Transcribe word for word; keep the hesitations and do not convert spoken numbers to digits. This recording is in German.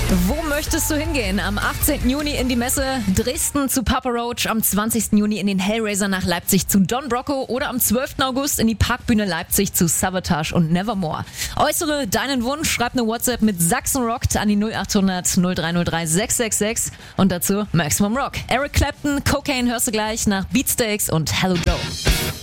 Wo möchtest du hingehen? Am achtzehnten Juni in die Messe Dresden zu Papa Roach, am zwanzigsten Juni in den Hellraiser nach Leipzig zu Don Broco oder am zwölften August in die Parkbühne Leipzig zu Savatage und Nevermore. Äußere deinen Wunsch, schreib eine WhatsApp mit Sachsen Rockt an die null acht hundert null drei null drei sechs sechs sechs und dazu Maximum Rock. Eric Clapton, Cocaine hörst du gleich nach Beatsteaks und Hello Joe.